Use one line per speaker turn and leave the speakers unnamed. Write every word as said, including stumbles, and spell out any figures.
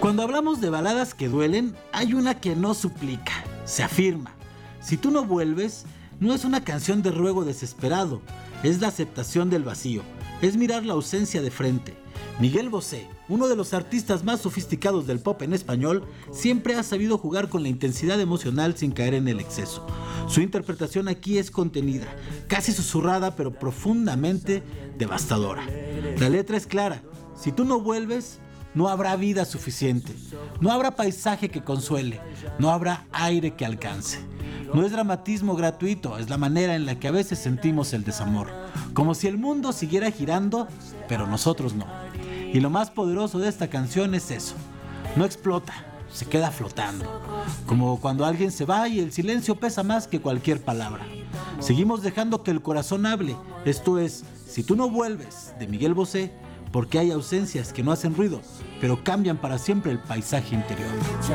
Cuando hablamos de baladas que duelen, hay una que no suplica, se afirma. Si tú no vuelves, no es una canción de ruego desesperado, es la aceptación del vacío, es mirar la ausencia de frente. Miguel Bosé, uno de los artistas más sofisticados del pop en español, siempre ha sabido jugar con la intensidad emocional sin caer en el exceso. Su interpretación aquí es contenida, casi susurrada, pero profundamente devastadora. La letra es clara: si tú no vuelves, no habrá vida suficiente, no habrá paisaje que consuele, no habrá aire que alcance. No es dramatismo gratuito, es la manera en la que a veces sentimos el desamor, como si el mundo siguiera girando, pero nosotros no. Y lo más poderoso de esta canción es eso: no explota, se queda flotando, como cuando alguien se va y el silencio pesa más que cualquier palabra. Seguimos dejando que el corazón hable. Esto es Si tú no vuelves, de Miguel Bosé, porque hay ausencias que no hacen ruido, pero cambian para siempre el paisaje interior.